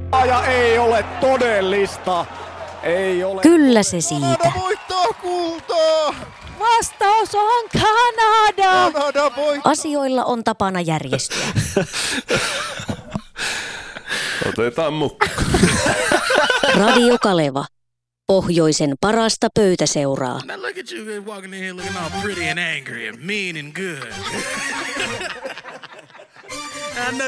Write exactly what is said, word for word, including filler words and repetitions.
Ja ei ole todellista. Ei ole. Kyllä se siitä. Kanada voittaa kultaa! Vastaus on Kanada! Kanada voittaa! Asioilla on tapana järjestyä. Otetaan mukaan. Radio Kaleva. Pohjoisen parasta pöytäseuraa. Now look at you walking in here looking all pretty and angry and mean and good. I know